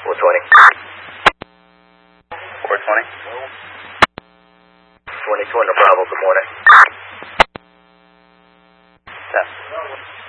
420. 420. 22 on the Bravo, good morning. Test.